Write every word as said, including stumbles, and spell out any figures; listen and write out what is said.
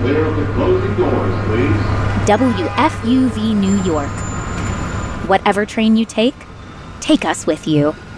clear of the closing doors, please. W F U V New York. Whatever train you take, take us with you.